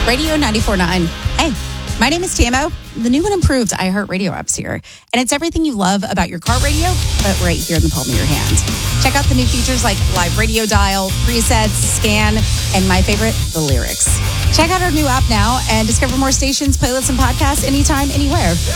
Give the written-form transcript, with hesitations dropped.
Radio 94.9. Hey, my name is TMO. The new and improved iHeartRadio app's here. And it's everything you love about your car radio, but right here in the palm of your hand. Check out the new features like live radio dial, presets, scan, and my favorite, the lyrics. Check out our new app now and discover more stations, playlists, and podcasts anytime, anywhere.